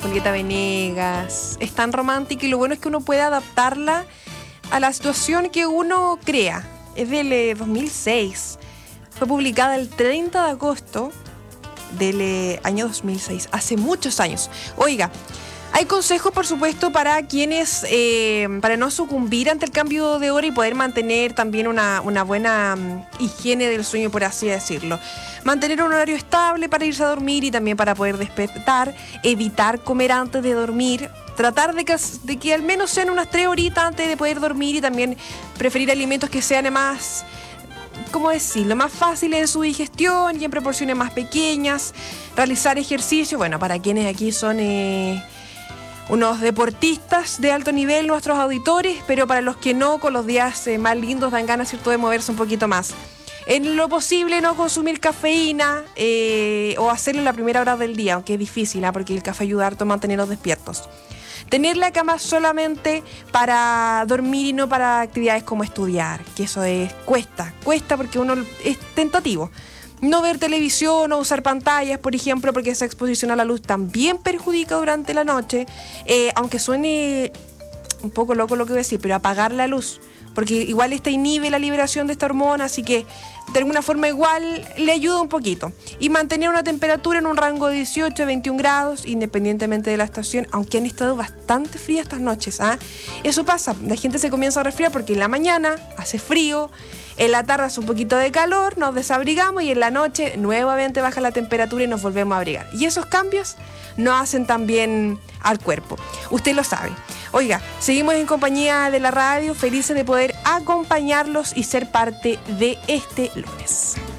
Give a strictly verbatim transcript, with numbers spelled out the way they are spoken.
Julieta Venegas. Es tan romántica y lo bueno es que uno puede adaptarla a la situación que uno crea. Es del eh, dos mil seis. Fue publicada el treinta de agosto del eh, año dos mil seis, hace muchos años. Oiga, hay consejos, por supuesto, para quienes, eh, para no sucumbir ante el cambio de hora y poder mantener también una, una buena um, higiene del sueño, por así decirlo. Mantener un horario estable para irse a dormir y también para poder despertar, evitar comer antes de dormir, tratar de que, de que al menos sean unas tres horitas antes de poder dormir y también preferir alimentos que sean más, ¿cómo decirlo?, más fáciles en su digestión y en proporciones más pequeñas. Realizar ejercicio, bueno, para quienes aquí son eh, unos deportistas de alto nivel, nuestros auditores, pero para los que no, con los días eh, más lindos dan ganas, ¿cierto?, de moverse un poquito más. En lo posible no consumir cafeína eh, o hacerlo en la primera hora del día, aunque es difícil, ¿eh? Porque el café ayuda harto a mantenerlos despiertos. Tener la cama solamente para dormir y no para actividades como estudiar, que eso es, cuesta, cuesta porque uno es tentativo. No ver televisión o usar pantallas, por ejemplo, porque esa exposición a la luz también perjudica durante la noche, eh, aunque suene un poco loco lo que voy a decir, pero apagar la luz, porque igual esta inhibe la liberación de esta hormona, así que de alguna forma igual le ayuda un poquito. Y mantener una temperatura en un rango de dieciocho a veintiún grados, independientemente de la estación, aunque han estado bastante frías estas noches, ¿ah? Eso pasa, la gente se comienza a resfriar porque en la mañana hace frío, en la tarde hace un poquito de calor, nos desabrigamos y en la noche nuevamente baja la temperatura y nos volvemos a abrigar. Y esos cambios no hacen tan bien al cuerpo. Usted lo sabe. Oiga, seguimos en compañía de la radio, felices de poder acompañarlos y ser parte de este lunes.